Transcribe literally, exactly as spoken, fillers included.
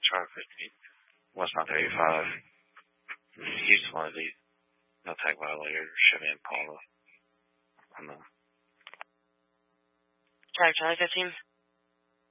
Charlie fifteen. Westbound thirty-five. Houston one of these. No tag violator. Chevy Impala. On the. Tag Charlie fifteen.